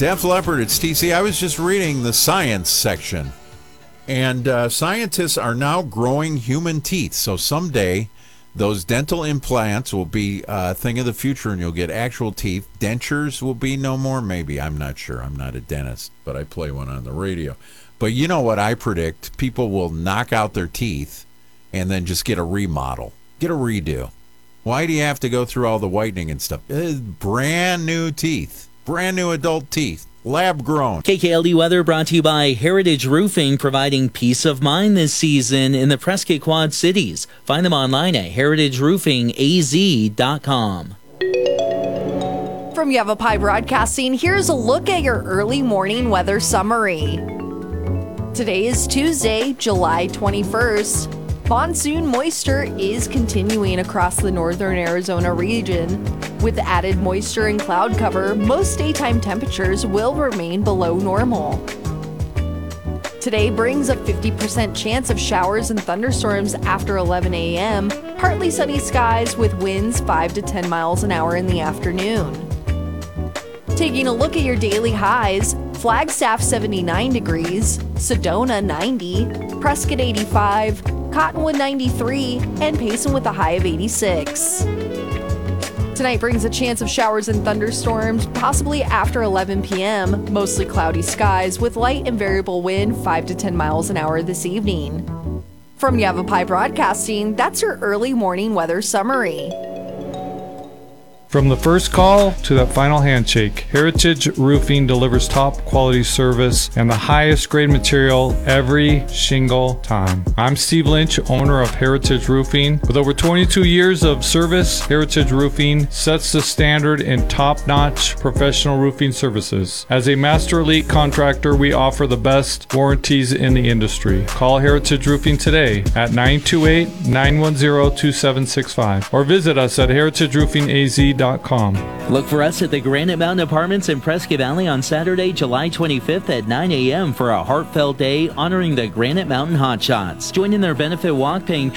Def Leppard, it's TC. I was just reading the science section, and scientists are now growing human teeth. So someday, those dental implants will be a thing of the future, and you'll get actual teeth. Dentures will be no more, maybe. I'm not sure. I'm not a dentist, but I play one on the radio. But you know what I predict? People will knock out their teeth and then just get a remodel, get a redo. Why do you have to go through all the whitening and stuff? Brand new teeth, brand new adult teeth, lab grown. KKLD weather brought to you by Heritage Roofing, providing peace of mind this season in the Prescott Quad Cities. Find them online at heritageroofingaz.com. From Yavapai Broadcasting, here's a look at your early morning weather summary. Today is Tuesday, July 21st. Monsoon moisture is continuing across the northern Arizona region. With added moisture and cloud cover, most daytime temperatures will remain below normal. Today brings a 50% chance of showers and thunderstorms after 11 a.m., partly sunny skies with winds 5 to 10 miles an hour in the afternoon. Taking a look at your daily highs, Flagstaff 79 degrees, Sedona 90, Prescott 85, Cottonwood 93, and Payson with a high of 86. Tonight brings a chance of showers and thunderstorms, possibly after 11 p.m., mostly cloudy skies with light and variable wind 5 to 10 miles an hour this evening. From Yavapai Broadcasting, that's your early morning weather summary. From the first call to that final handshake, Heritage Roofing delivers top quality service and the highest grade material every single time. I'm Steve Lynch, owner of Heritage Roofing. With over 22 years of service, Heritage Roofing sets the standard in top-notch professional roofing services. As a Master Elite contractor, we offer the best warranties in the industry. Call Heritage Roofing today at 928-910-2765 or visit us at heritageroofingaz.com. Look for us at the Granite Mountain Apartments in Prescott Valley on Saturday, July 25th at 9 a.m. for a heartfelt day honoring the Granite Mountain Hotshots. Join in their benefit walk, paying